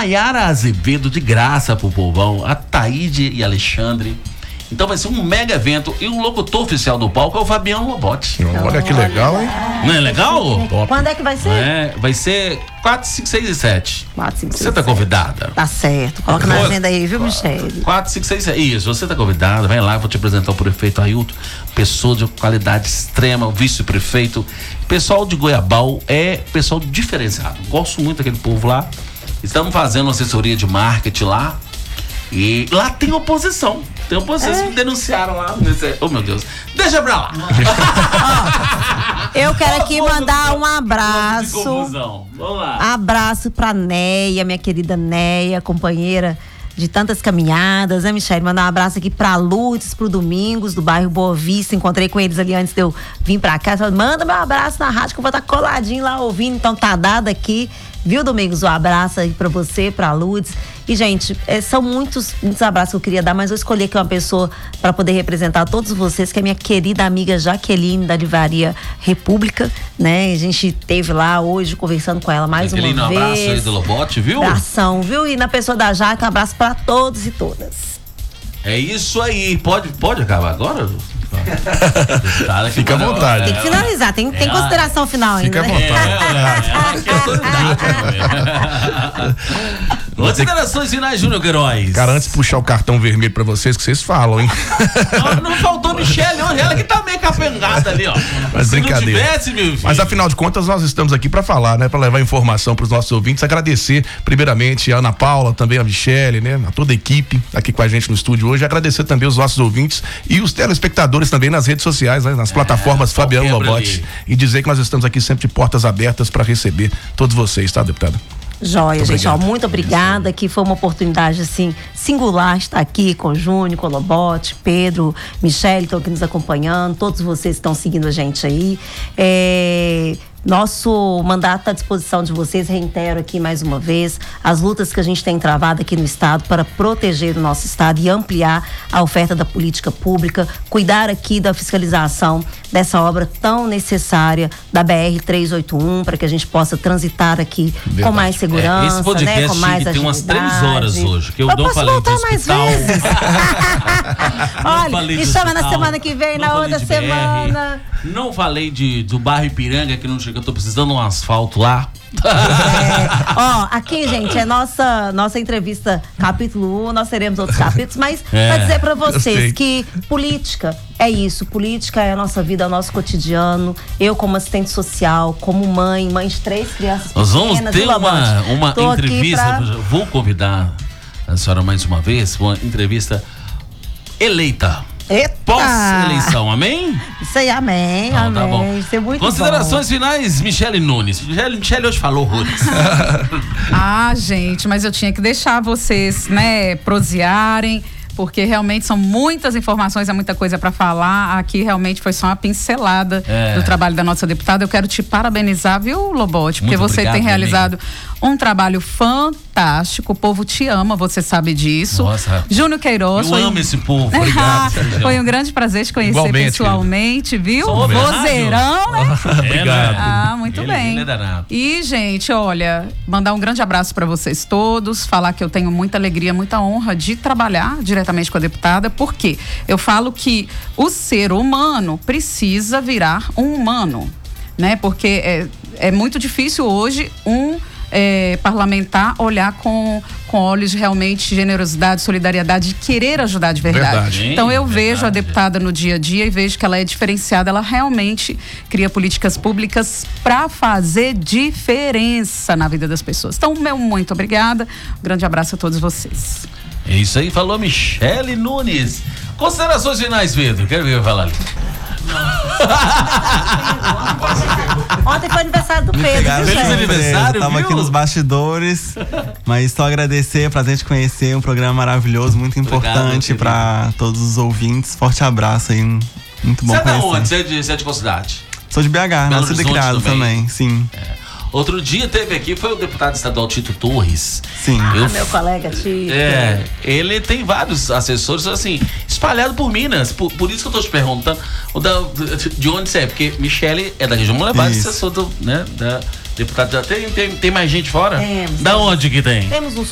Nayara Azevedo de graça pro povão, a Taíde e Alexandre. Então vai ser um mega evento e o locutor oficial do palco é o Fabiano Lobotti. Olha que legal, hein? Não é legal? Quando é que vai ser? Vai ser 4, 5, 6 e 7. 4, 5, 6, Você tá convidada? Tá certo. Coloca na agenda aí, viu, Michele? 4, 5, 6, 7. Isso, você tá convidada. Vem lá, vou te apresentar o prefeito Ailton. Pessoa de qualidade extrema, o vice-prefeito. Pessoal de Goiabal é pessoal diferenciado. Gosto muito daquele povo lá. Estamos fazendo uma assessoria de marketing lá. E lá tem oposição. Tem oposição que denunciaram lá. Oh, meu Deus. Deixa pra lá. Eu quero aqui mandar um abraço. Vamos lá. Abraço pra Neia, minha querida Neia, companheira de tantas caminhadas, né, Michele? Mandar um abraço aqui pra Lourdes, pro Domingos, do bairro Boa Vista. Encontrei com eles ali antes de eu vir pra cá. Falei, manda meu abraço na rádio que eu vou estar coladinho lá ouvindo. Então tá dado aqui. Viu, Domingos? Um abraço aí pra você, pra Lourdes. E, gente, são muitos abraços que eu queria dar, mas eu escolhi aqui uma pessoa pra poder representar todos vocês, que é minha querida amiga Jaqueline, da Livraria República, né? A gente esteve lá hoje conversando com ela mais Jaqueline, uma vez. Um abraço aí do Lobotti, viu? Abração, viu? E na pessoa da Jaque, um abraço pra todos e todas. É isso aí. Pode acabar agora? Fica à vontade. Tem que finalizar, tem consideração final ainda. Fica à vontade. Considerações finais, Júnior Queiroz. Cara, antes de puxar o cartão vermelho pra vocês, que vocês falam, hein? Não faltou Michele hoje, ela que tá meio capengada ali, ó. Mas Se brincadeira. não tivesse, meu filho. Mas afinal de contas, nós estamos aqui pra falar, né? Pra levar informação pros nossos ouvintes. Agradecer, primeiramente, a Ana Paula, também a Michele, né? A toda a equipe aqui com a gente no estúdio hoje. Agradecer também os nossos ouvintes e os telespectadores também nas redes sociais, né? Nas plataformas Fabiano Lobotti. E dizer que nós estamos aqui sempre de portas abertas pra receber todos vocês, tá, deputada? Joia, muito gente, obrigado. muito obrigada, que foi uma oportunidade, assim, singular estar aqui com o Júnior, com o Lobotti, Pedro, Michele, estão aqui nos acompanhando, todos vocês estão seguindo a gente aí. Nosso mandato está à disposição de vocês, reitero aqui mais uma vez as lutas que a gente tem travado aqui no estado para proteger o nosso estado e ampliar a oferta da política pública, cuidar aqui da fiscalização dessa obra tão necessária da BR-381 para que a gente possa transitar aqui com mais segurança, esse podcast, né, com mais tem umas 3 agilidade. horas hoje, que eu não posso falei voltar de mais hospital. vezes. Olha, falei me de chama na hospital, semana que vem, não na falei outra de BR, semana. Não falei do bairro Ipiranga, que não chega, eu tô precisando de um asfalto lá. Aqui, gente, é nossa entrevista capítulo 1, nós teremos outros capítulos, mas pra dizer pra vocês que política é isso, política é a nossa vida, é o nosso cotidiano. Eu, como assistente social, como mãe de 3 crianças pequenas, Nós vamos ter uma entrevista, vou convidar a senhora mais uma vez, uma entrevista eleita. Eita! Pós-eleição, amém? Isso aí, amém, Não, amém. tá bom. Isso é muito Considerações finais, Michele Nunes. Michele hoje falou horrores. Gente, mas eu tinha que deixar vocês, né, prosearem, porque realmente são muitas informações, é muita coisa para falar. Aqui realmente foi só uma pincelada do trabalho da nossa deputada. Eu quero te parabenizar, viu, Lobotti? Porque Muito você obrigado, tem realizado um trabalho fantástico. O povo te ama, você sabe disso. Nossa. Júnior Queiroz. Eu amo esse povo. Obrigado. Foi um grande prazer te conhecer Igualmente, pessoalmente, viu? Sou Vozeirão, né? Obrigado. Muito bem. Ele é danado. E, gente, olha, mandar um grande abraço para vocês todos, falar que eu tenho muita alegria, muita honra de trabalhar diretamente com a deputada, porque eu falo que o ser humano precisa virar um humano, né? Porque é muito difícil hoje parlamentar olhar com olhos de realmente generosidade, solidariedade, de querer ajudar de verdade. Então eu vejo a deputada no dia a dia e vejo que ela é diferenciada, ela realmente cria políticas públicas para fazer diferença na vida das pessoas. Então, meu muito obrigada, um grande abraço a todos vocês. É isso aí, falou Michele Nunes. Considerações finais, Pedro, quero ver eu falar ali. Ontem foi aniversário do Pedro, viu, Feliz gente? aniversário, Tava viu? aqui nos bastidores, mas só agradecer, prazer te conhecer, um programa maravilhoso, muito importante para todos os ouvintes. Forte abraço aí, muito bom Você é da conhecer. onde? Você é de qual cidade? Sou de BH, nascido e criado também, sim. Outro dia teve aqui, foi o deputado estadual Tito Torres. Sim. Meu colega Tito. Ele tem vários assessores, assim, espalhados por Minas. Por isso que eu tô te perguntando de onde você é. Porque Michele é da região, vamos levar assessor da deputada. Tem mais gente fora? Temos. Da onde que tem? Temos um